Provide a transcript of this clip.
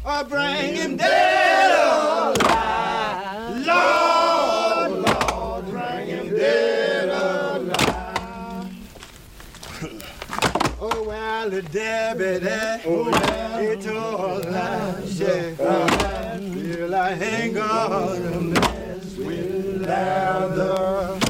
or bring him dead or alive. Lord, Lord, bring him dead or alive. Oh, well, the Debbie, oh, yeah, it's all I say. Feel I ain't gonna mess with lather.